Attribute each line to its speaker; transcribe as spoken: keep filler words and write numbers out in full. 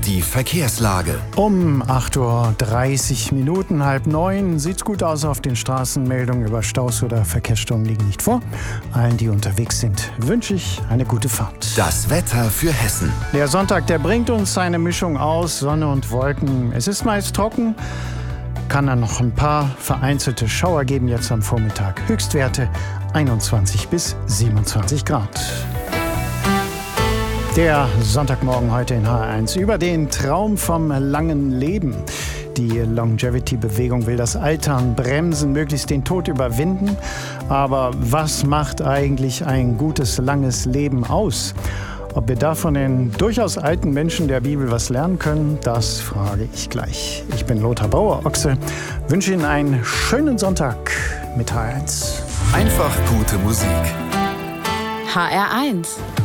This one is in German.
Speaker 1: Die Verkehrslage.
Speaker 2: Um acht Uhr dreißig Minuten, halb neun, sieht's gut aus auf den Straßen. Meldungen über Staus oder Verkehrsstörungen liegen nicht vor. Allen, die unterwegs sind, wünsche ich eine gute Fahrt.
Speaker 1: Das Wetter für Hessen.
Speaker 2: Der Sonntag, der bringt uns eine Mischung aus Sonne und Wolken. Es ist meist trocken, kann dann noch ein paar vereinzelte Schauer geben jetzt am Vormittag. Höchstwerte einundzwanzig bis siebenundzwanzig Grad. Der Sonntagmorgen heute in H eins über den Traum vom langen Leben. Die Longevity-Bewegung will das Altern bremsen, möglichst den Tod überwinden. Aber was macht eigentlich ein gutes, langes Leben aus? Ob wir da von den durchaus alten Menschen der Bibel was lernen können, das frage ich gleich. Ich bin Lothar Bauer-Ochse, wünsche Ihnen einen schönen Sonntag mit H eins.
Speaker 1: Einfach gute Musik.
Speaker 3: H R eins.